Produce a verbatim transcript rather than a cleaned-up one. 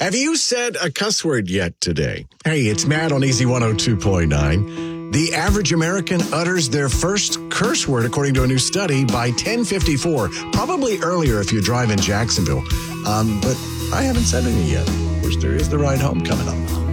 Have you said a cuss word yet today? Hey, it's Matt on Easy one oh two point nine. The average American utters their first curse word, according to a new study, by ten fifty-four. Probably earlier if you drive in Jacksonville. Um, but I haven't said any yet. Of course, there is the ride home coming up.